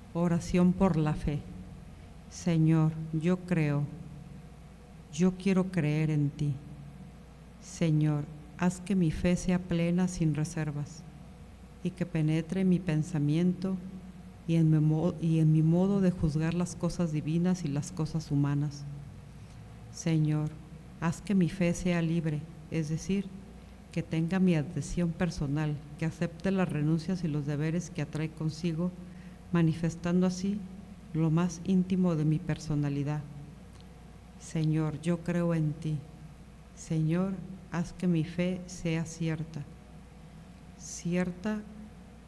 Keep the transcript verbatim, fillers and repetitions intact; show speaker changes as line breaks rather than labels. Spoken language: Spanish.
Oración por la fe. Señor, yo creo, yo quiero creer en ti. Señor, haz que mi fe sea plena sin reservas y que penetre en mi pensamiento y en mi, mo- y en mi modo de juzgar las cosas divinas y las cosas humanas. Señor, haz que mi fe sea libre, es decir, que tenga mi adhesión personal, que acepte las renuncias y los deberes que atrae consigo, manifestando así lo más íntimo de mi personalidad. Señor, yo creo en ti. Señor, haz que mi fe sea cierta, cierta